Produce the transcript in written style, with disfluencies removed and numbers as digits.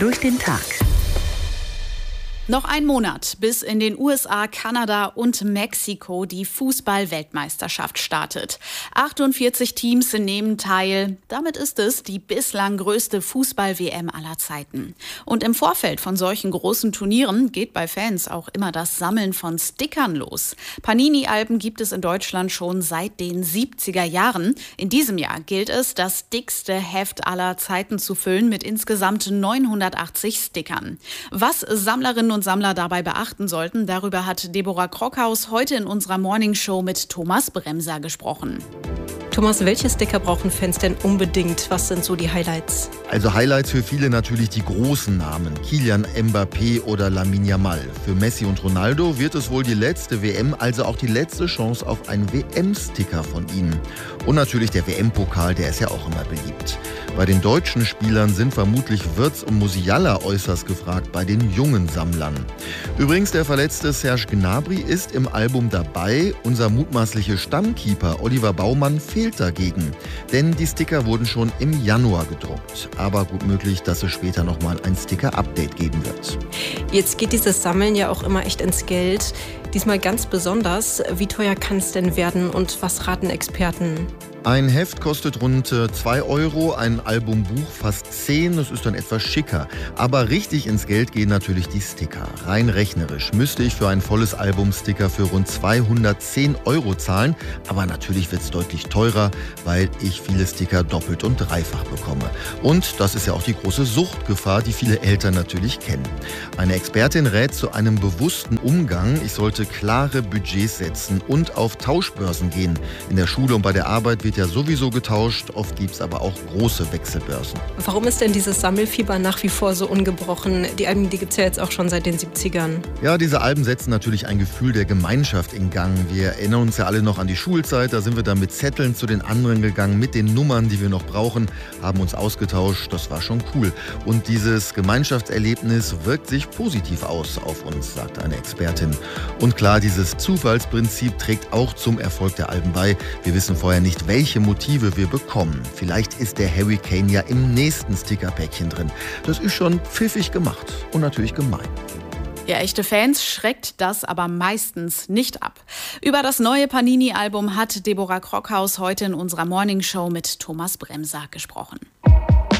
durch den Tag. Noch ein Monat, bis in den USA, Kanada und Mexiko die Fußball-Weltmeisterschaft startet. 48 Teams nehmen teil. Damit ist es die bislang größte Fußball-WM aller Zeiten. Und im Vorfeld von solchen großen Turnieren geht bei Fans auch immer das Sammeln von Stickern los. Panini-Alben gibt es in Deutschland schon seit den 70er Jahren. In diesem Jahr gilt es, das dickste Heft aller Zeiten zu füllen mit insgesamt 980 Stickern. Was Sammlerinnen und Sammler dabei beachten sollten, darüber hat Deborah Krockhaus heute in unserer Morningshow mit Thomas Bremser gesprochen. Thomas, welche Sticker brauchen Fans denn unbedingt? Was sind so die Highlights? Also Highlights für viele natürlich die großen Namen. Kylian Mbappé oder Lamine Yamal. Für Messi und Ronaldo wird es wohl die letzte WM, also auch die letzte Chance auf einen WM-Sticker von ihnen. Und natürlich der WM-Pokal, der ist ja auch immer beliebt. Bei den deutschen Spielern sind vermutlich Wirtz und Musiala äußerst gefragt, bei den jungen Sammlern. Übrigens, der verletzte Serge Gnabry ist im Album dabei. Unser mutmaßlicher Stammkeeper Oliver Baumann fehlt dagegen. Denn die Sticker wurden schon im Januar gedruckt. Aber gut möglich, dass es später nochmal ein Sticker-Update geben wird. Jetzt geht dieses Sammeln ja auch immer echt ins Geld. Diesmal ganz besonders. Wie teuer kann es denn werden und was raten Experten? Ein Heft kostet rund 2 Euro, ein Albumbuch fast 10, das ist dann etwas schicker. Aber richtig ins Geld gehen natürlich die Sticker. Rein rechnerisch müsste ich für ein volles Album Sticker für rund 210 Euro zahlen. Aber natürlich wird es deutlich teurer, weil ich viele Sticker doppelt und dreifach bekomme. Und das ist ja auch die große Suchtgefahr, die viele Eltern natürlich kennen. Eine Expertin rät zu einem bewussten Umgang. Ich sollte klare Budgets setzen und auf Tauschbörsen gehen. In der Schule und bei der Arbeit wird ja sowieso getauscht, oft gibt es aber auch große Wechselbörsen. Warum ist denn dieses Sammelfieber nach wie vor so ungebrochen? Die Alben, die gibt es ja jetzt auch schon seit den 70ern. Ja, diese Alben setzen natürlich ein Gefühl der Gemeinschaft in Gang. Wir erinnern uns ja alle noch an die Schulzeit, da sind wir dann mit Zetteln zu den anderen gegangen, mit den Nummern, die wir noch brauchen, haben uns ausgetauscht, das war schon cool. Und dieses Gemeinschaftserlebnis wirkt sich positiv aus auf uns, sagt eine Expertin. Und klar, dieses Zufallsprinzip trägt auch zum Erfolg der Alben bei. Wir wissen vorher nicht, welche Motive wir bekommen. Vielleicht ist der Harry Kane ja im nächsten Stickerpäckchen drin. Das ist schon pfiffig gemacht und natürlich gemein. Ja, echte Fans schreckt das aber meistens nicht ab. Über das neue Panini-Album hat Deborah Krockhaus heute in unserer Morningshow mit Thomas Bremser gesprochen.